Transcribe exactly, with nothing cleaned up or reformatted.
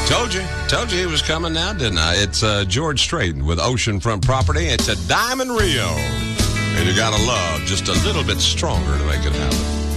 Told you. Told you he was coming now, didn't I? It's uh, George Strait with Oceanfront Property. It's a Diamond Rio. And you gotta love just a little bit stronger to make it happen.